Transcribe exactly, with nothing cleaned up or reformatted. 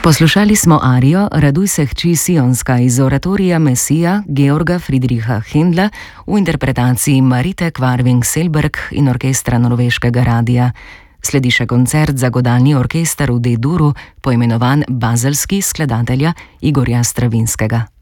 Poslušali smo arijo Raduj se hči Sionska iz oratorija Mesija Georga Friedricha Händla v interpretaciji Marite Kvarving-Selberg in orkestra Norveškega radia. Sledi še koncert za godalni orkester v D-duru, poimenovan Bazelski, skladatelja Igorja Stravinskega.